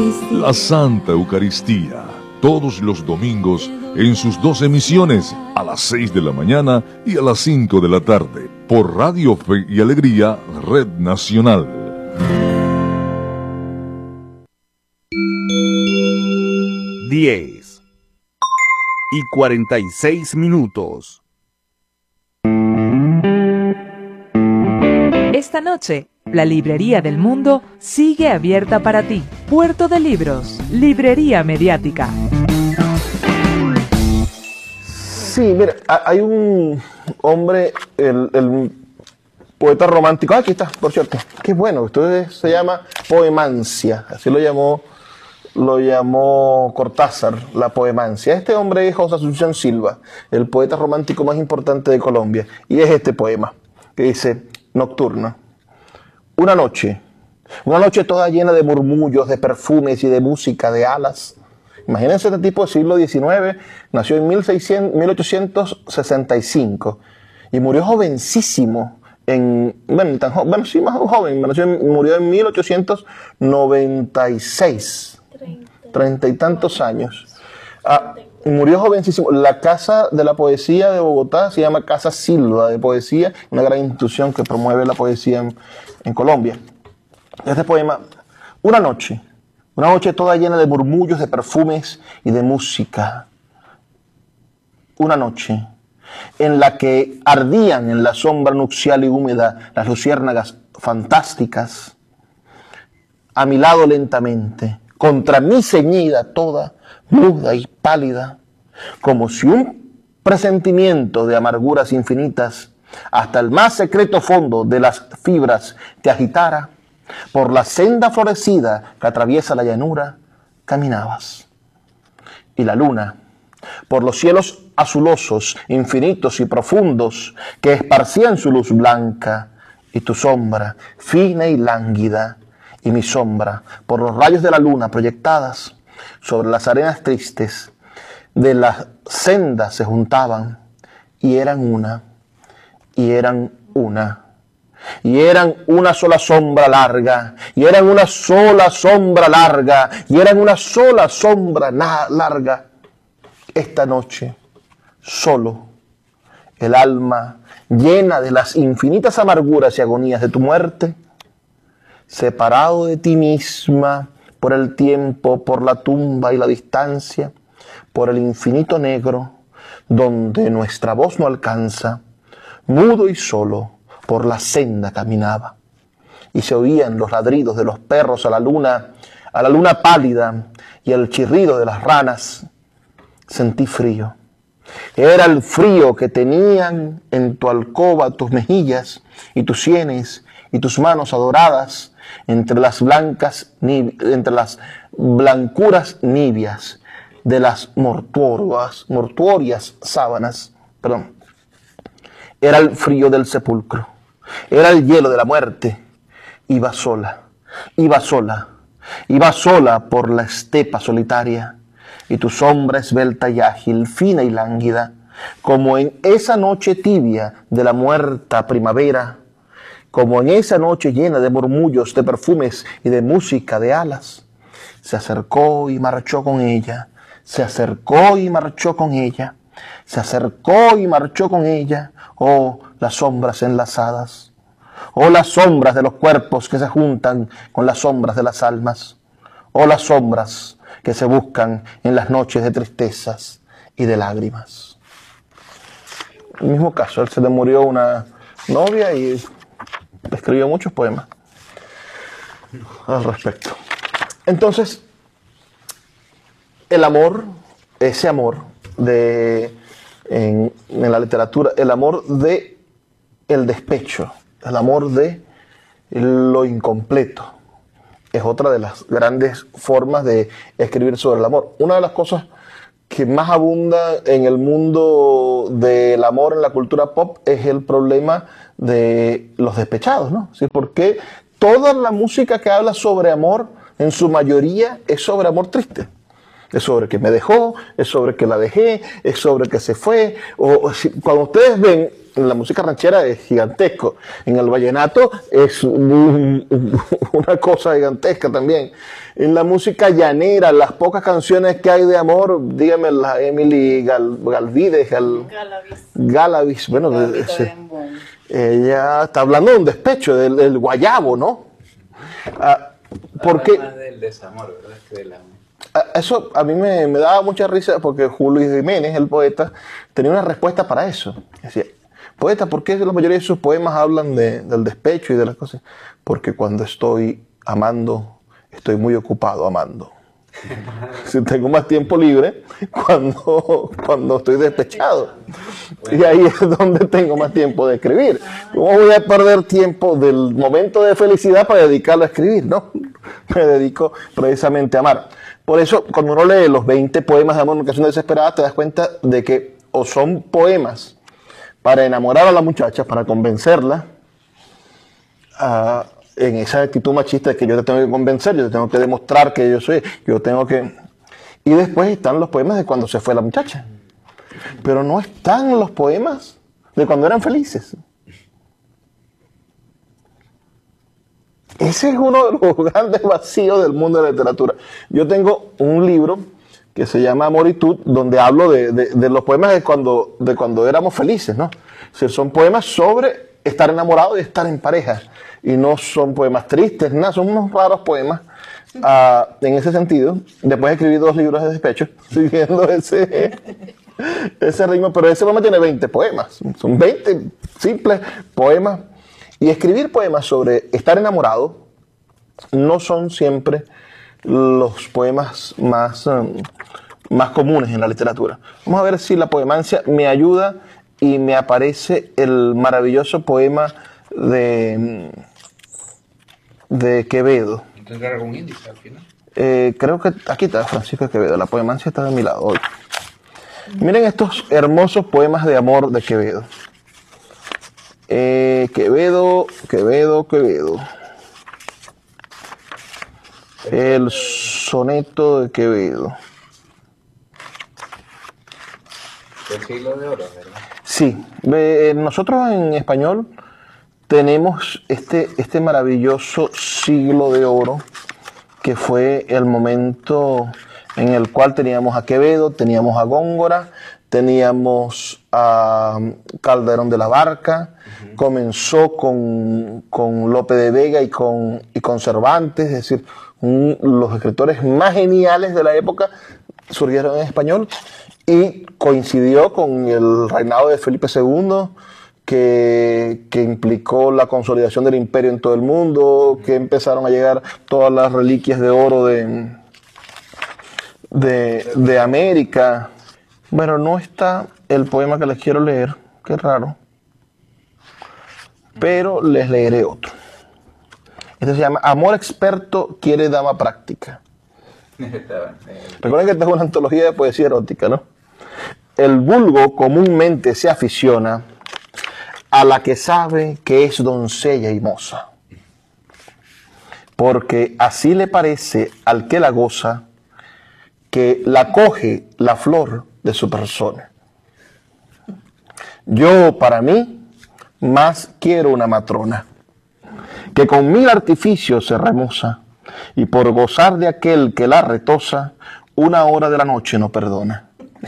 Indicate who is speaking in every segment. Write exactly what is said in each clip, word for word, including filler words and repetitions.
Speaker 1: La Santa Eucaristía, todos los domingos en sus dos emisiones, a las seis de la mañana y a las cinco de la tarde, por Radio Fe y Alegría, Red Nacional.
Speaker 2: diez y cuarenta y seis minutos.
Speaker 3: Esta noche, la Librería del Mundo sigue abierta para ti. Puerto de Libros, Librería Mediática.
Speaker 4: Sí, mira, hay un hombre, el, el poeta romántico, ah, aquí está, por cierto, qué bueno, esto se llama poemancia, así lo llamó, lo llamó Cortázar, la poemancia. Este hombre es José Asunción Silva, el poeta romántico más importante de Colombia, y es este poema, que dice, Nocturna. Una noche, una noche toda llena de murmullos, de perfumes y de música, de alas. Imagínense este tipo del siglo diecinueve, nació en mil ochocientos sesenta y cinco y murió jovencísimo, en, bueno, tan jo bueno sí, más joven, nació en, murió en mil ochocientos noventa y seis, treinta y tantos años. Ah, murió jovencísimo. La Casa de la Poesía de Bogotá se llama Casa Silva de Poesía, una gran institución que promueve la poesía en, en Colombia. Este poema, una noche, una noche toda llena de murmullos, de perfumes y de música. Una noche en la que ardían en la sombra nupcial y húmeda las luciérnagas fantásticas. A mi lado lentamente, contra mí ceñida toda, muda y pálida, como si un presentimiento de amarguras infinitas hasta el más secreto fondo de las fibras te agitara, por la senda florecida que atraviesa la llanura, caminabas. Y la luna, por los cielos azulosos, infinitos y profundos, que esparcían su luz blanca, y tu sombra, fina y lánguida, y mi sombra, por los rayos de la luna proyectadas sobre las arenas tristes de las sendas se juntaban, y eran una, y eran una. Y eran una sola sombra larga, y eran una sola sombra larga, y eran una sola sombra larga. Esta noche, solo, el alma llena de las infinitas amarguras y agonías de tu muerte, separado de ti misma por el tiempo, por la tumba y la distancia, por el infinito negro, donde nuestra voz no alcanza, mudo y solo, por la senda caminaba, y se oían los ladridos de los perros a la luna, a la luna pálida, y el chirrido de las ranas. Sentí frío. Era el frío que tenían en tu alcoba tus mejillas, y tus sienes, y tus manos adoradas, entre las blancas, entre las blancuras nibias de las mortuorias, mortuorias sábanas. Perdón. Era el frío del sepulcro. Era el hielo de la muerte. Iba sola, iba sola, iba sola por la estepa solitaria, y tu sombra esbelta y ágil, fina y lánguida, como en esa noche tibia de la muerta primavera, como en esa noche llena de murmullos, de perfumes y de música de alas, se acercó y marchó con ella, se acercó y marchó con ella, se acercó y marchó con ella. Oh, las sombras enlazadas, oh, las sombras de los cuerpos que se juntan con las sombras de las almas, oh, las sombras que se buscan en las noches de tristezas y de lágrimas. En el mismo caso, él se le murió una novia y escribió muchos poemas al respecto. Entonces, el amor, ese amor de... En, en la literatura, el amor de el despecho, el amor de lo incompleto, es otra de las grandes formas de escribir sobre el amor. Una de las cosas que más abunda en el mundo del amor en la cultura pop es el problema de los despechados, ¿no? ¿Sí? Porque toda la música que habla sobre amor, en su mayoría, es sobre amor triste. Es sobre que me dejó, es sobre que la dejé, es sobre que se fue. O, o si, cuando ustedes ven, la música ranchera es gigantesco. En el vallenato es un, un, una cosa gigantesca también. En la música llanera, las pocas canciones que hay de amor, dígame la Emily Gal, Galvides, Gal,
Speaker 5: Galavis.
Speaker 4: Galavis, bueno, de, ese, ella está hablando de un despecho, del, del guayabo, ¿no? Ah, porque
Speaker 6: más del desamor, ¿verdad? Que del amor.
Speaker 4: Eso a mí me, me daba mucha risa porque Julio Jiménez, el poeta, tenía una respuesta para eso. Decía, poeta, ¿por qué la mayoría de sus poemas hablan de, del despecho y de las cosas? Porque cuando estoy amando, estoy muy ocupado amando. Si tengo más tiempo libre cuando, cuando estoy despechado. Y ahí es donde tengo más tiempo de escribir. ¿Cómo voy a perder tiempo del momento de felicidad para dedicarlo a escribir? No, me dedico precisamente a amar. Por eso, cuando uno lee los veinte poemas de amor en canción desesperada, te das cuenta de que o son poemas para enamorar a la muchacha, para convencerla, uh, en esa actitud machista de que yo te tengo que convencer, yo te tengo que demostrar que yo soy, yo tengo que... Y después están los poemas de cuando se fue la muchacha. Pero no están los poemas de cuando eran felices. Ese es uno de los grandes vacíos del mundo de la literatura. Yo tengo un libro que se llama Amoritud, donde hablo de, de, de los poemas de cuando, de cuando éramos felices, ¿no? O sea, son poemas sobre estar enamorado y estar en pareja. Y no son poemas tristes, nada, son unos raros poemas. Uh, en ese sentido, después escribí dos libros de despecho, siguiendo ese, ese ritmo, pero ese poema tiene veinte poemas. Son veinte simples poemas. Y escribir poemas sobre estar enamorado no son siempre los poemas más, um, más comunes en la literatura. Vamos a ver si la poemancia me ayuda y me aparece el maravilloso poema de, de Quevedo.
Speaker 6: ¿Tendrá algún índice al final?
Speaker 4: Eh, creo que aquí está Francisco Quevedo, la poemancia está de mi lado hoy. Miren estos hermosos poemas de amor de Quevedo. Eh, Quevedo, Quevedo, Quevedo. El soneto de Quevedo.
Speaker 6: El siglo de oro, ¿verdad?
Speaker 4: Sí, eh, nosotros en español tenemos este, este maravilloso siglo de oro que fue el momento en el cual teníamos a Quevedo, teníamos a Góngora, teníamos a Calderón de la Barca, uh-huh. Comenzó con, con Lope de Vega y con, y con Cervantes, es decir, un, los escritores más geniales de la época surgieron en español y coincidió con el reinado de Felipe segundo, que, que implicó la consolidación del imperio en todo el mundo, que empezaron a llegar todas las reliquias de oro de, de, de América. Bueno, no está el poema que les quiero leer, qué raro, pero les leeré otro. Este se llama Amor experto quiere dama práctica. Recuerden que esta es una antología de poesía erótica, ¿no? El vulgo comúnmente se aficiona a la que sabe que es doncella y moza, porque así le parece al que la goza que la coge la flor de su persona. Yo, para mí, más quiero una matrona, que con mil artificios se remoza, y por gozar de aquel que la retosa, una hora de la noche no perdona.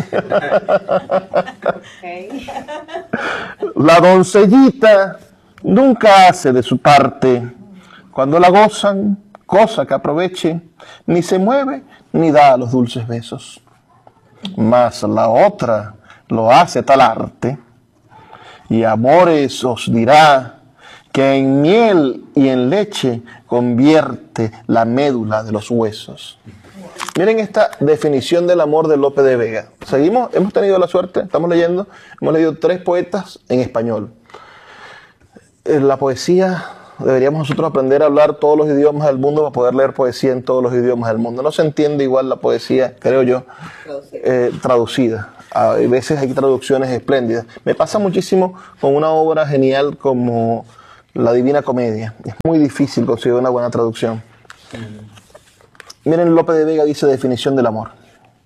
Speaker 4: La doncellita nunca hace de su parte, cuando la gozan, cosa que aproveche, ni se mueve ni da los dulces besos. Mas la otra lo hace tal arte, y amores os dirá que en miel y en leche convierte la médula de los huesos. Miren esta definición del amor de Lope de Vega. Seguimos, hemos tenido la suerte, estamos leyendo, hemos leído tres poetas en español. En la poesía, deberíamos nosotros aprender a hablar todos los idiomas del mundo para poder leer poesía en todos los idiomas del mundo. No se entiende igual la poesía, creo yo, eh, traducida. A veces hay traducciones espléndidas. Me pasa muchísimo con una obra genial como La Divina Comedia. Es muy difícil conseguir una buena traducción. Miren, Lope de Vega dice definición del amor.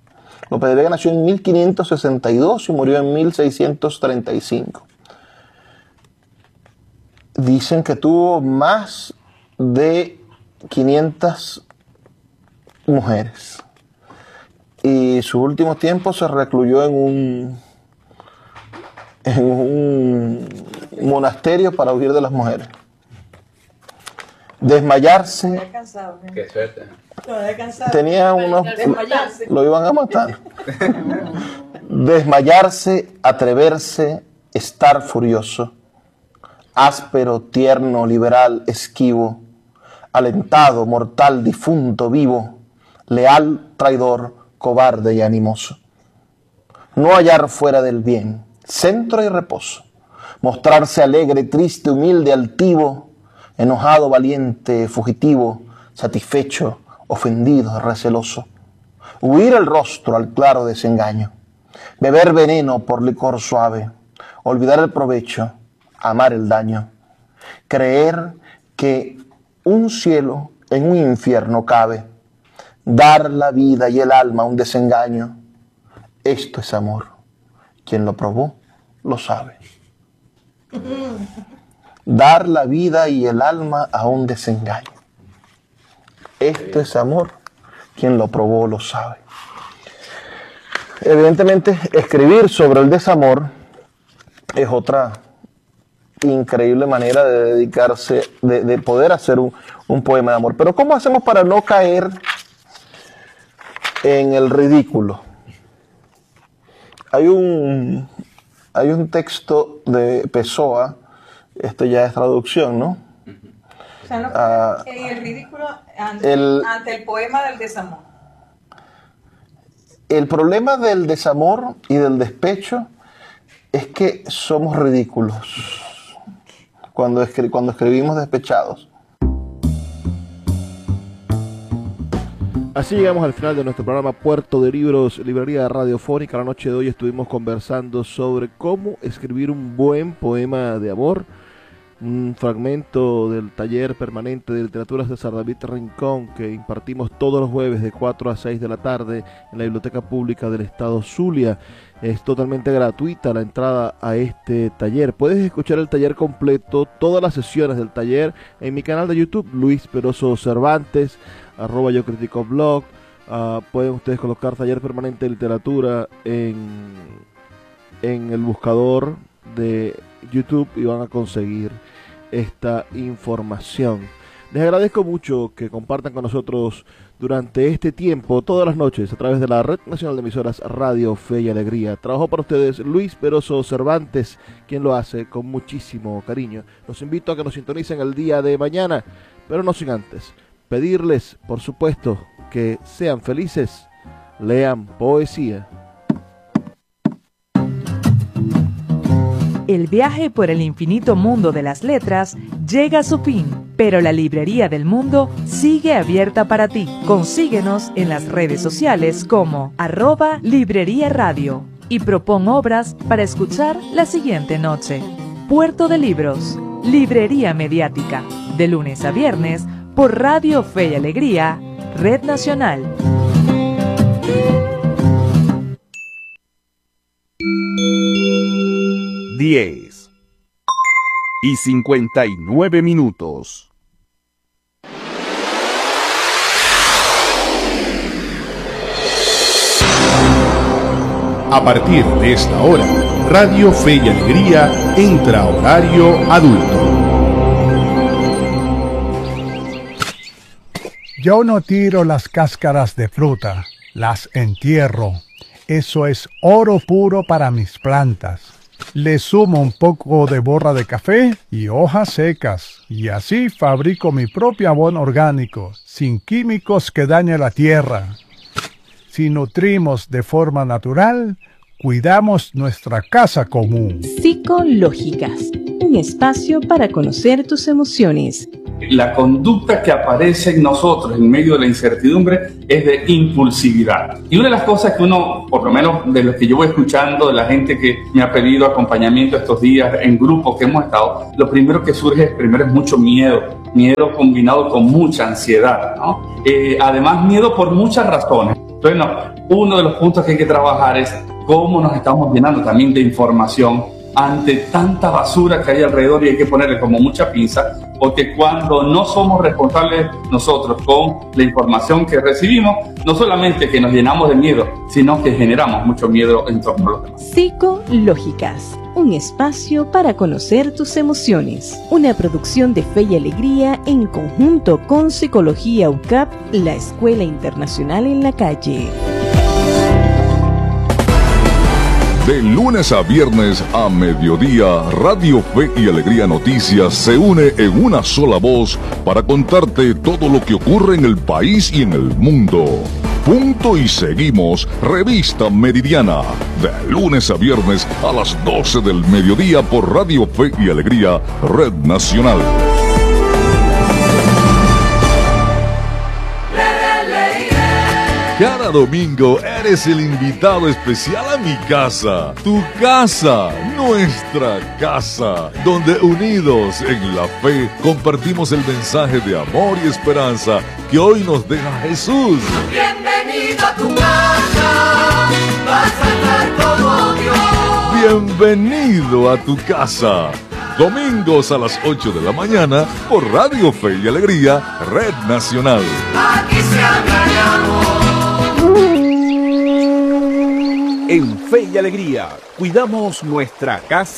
Speaker 4: López de Vega nació en mil quinientos sesenta y dos y murió en mil seiscientos treinta y cinco. Dicen que tuvo más de quinientas mujeres. Y sus últimos tiempos se recluyó en un, en un monasterio para huir de las mujeres. Desmayarse.
Speaker 6: Cansado, ¿eh? Qué suerte.
Speaker 4: Tenía unos. Lo iban a matar. Desmayarse, atreverse, estar furioso. Áspero, tierno, liberal, esquivo. Alentado, mortal, difunto, vivo. Leal, traidor, cobarde y animoso. No hallar fuera del bien, centro y reposo. Mostrarse alegre, triste, humilde, altivo. Enojado, valiente, fugitivo, satisfecho, ofendido, receloso. Huir el rostro al claro desengaño. Beber veneno por licor suave. Olvidar el provecho, amar el daño. Creer que un cielo en un infierno cabe. Dar la vida y el alma a un desengaño. Esto es amor. Quien lo probó, lo sabe. Dar la vida y el alma a un desengaño. Esto es amor. Quien lo probó lo sabe. Evidentemente, escribir sobre el desamor es otra increíble manera de dedicarse, de, de poder hacer un, un poema de amor. Pero ¿cómo hacemos para no caer en el ridículo? Hay un, hay un texto de Pessoa. Esto ya es traducción, ¿no?
Speaker 5: O sea, no
Speaker 4: Ah,
Speaker 5: en el ridículo ante
Speaker 4: el-
Speaker 5: el, ante el poema del desamor.
Speaker 4: El problema del desamor y del despecho es que somos ridículos cuando, escri- cuando escribimos despechados.
Speaker 7: Así llegamos al final de nuestro programa Puerto de Libros, Librería Radiofónica. La noche de hoy estuvimos conversando sobre cómo escribir un buen poema de amor. Un fragmento del taller permanente de literatura César David Rincón que impartimos todos los jueves de cuatro a seis de la tarde en la Biblioteca Pública del Estado Zulia. Es totalmente gratuita la entrada a este taller. Puedes escuchar el taller completo, todas las sesiones del taller en mi canal de YouTube, Luis Peroso Cervantes, arroba yo critico blog. Uh, pueden ustedes colocar taller permanente de literatura en, en el buscador de YouTube y van a conseguir esta información. Les agradezco mucho que compartan con nosotros durante este tiempo, todas las noches, a través de la Red Nacional de Emisoras Radio Fe y Alegría. Trabajó para ustedes Luis Peroso Cervantes, quien lo hace con muchísimo cariño. Los invito a que nos sintonicen el día de mañana, pero no sin antes pedirles, por supuesto, que sean felices, lean poesía.
Speaker 3: El viaje por el infinito mundo de las letras llega a su fin, pero la librería del mundo sigue abierta para ti. Consíguenos en las redes sociales como arroba librería radio y propon obras para escuchar la siguiente noche. Puerto de Libros, Librería Mediática, de lunes a viernes por Radio Fe y Alegría, Red Nacional.
Speaker 2: diez y cincuenta y nueve minutos.
Speaker 8: A partir de esta hora, Radio Fe y Alegría entra a horario adulto.
Speaker 9: Yo no tiro las cáscaras de fruta, las entierro. Eso es oro puro para mis plantas. Le sumo un poco de borra de café y hojas secas, y así fabrico mi propio abono orgánico, sin químicos que dañen la tierra. Si nutrimos de forma natural, cuidamos nuestra casa común.
Speaker 10: Psicológicas, un espacio para conocer tus emociones.
Speaker 11: La conducta que aparece en nosotros en medio de la incertidumbre es de impulsividad. Y una de las cosas que uno, por lo menos de lo que yo voy escuchando, de la gente que me ha pedido acompañamiento estos días en grupos que hemos estado, lo primero que surge primero es mucho miedo, miedo combinado con mucha ansiedad, ¿no? Eh, además miedo por muchas razones. Bueno, uno de los puntos que hay que trabajar es cómo nos estamos llenando también de información ante tanta basura que hay alrededor, y hay que ponerle como mucha pinza, porque cuando no somos responsables nosotros con la información que recibimos, no solamente que nos llenamos de miedo, sino que generamos mucho miedo en torno a los demás.
Speaker 10: Psicológicas, un espacio para conocer tus emociones. Una producción de Fe y Alegría en conjunto con Psicología U C A P, la Escuela Internacional en la Calle.
Speaker 1: De lunes a viernes a mediodía, Radio Fe y Alegría Noticias se une en una sola voz para contarte todo lo que ocurre en el país y en el mundo. Punto y seguimos, Revista Meridiana, de lunes a viernes a las doce del mediodía por Radio Fe y Alegría, Red Nacional. Cada domingo eres el invitado especial a mi casa, tu casa, nuestra casa, donde unidos en la fe compartimos el mensaje de amor y esperanza que hoy nos deja Jesús.
Speaker 12: Bienvenido a tu casa, vas a estar como Dios.
Speaker 1: Bienvenido a tu casa. Domingos a las ocho de la mañana por Radio Fe y Alegría, Red Nacional.
Speaker 12: Aquí se habla de amor.
Speaker 2: En Fe y Alegría, cuidamos nuestra casa.